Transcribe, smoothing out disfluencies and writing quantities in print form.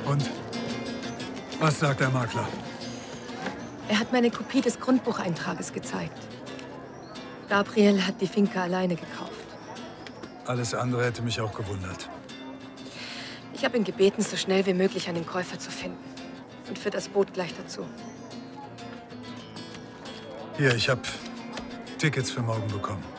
Und? Was sagt der Makler? Er hat mir eine Kopie des Grundbucheintrages gezeigt. Gabriel hat die Finca alleine gekauft. Alles andere hätte mich auch gewundert. Ich habe ihn gebeten, so schnell wie möglich einen Käufer zu finden. Und für das Boot gleich dazu. Hier, ich habe Tickets für morgen bekommen.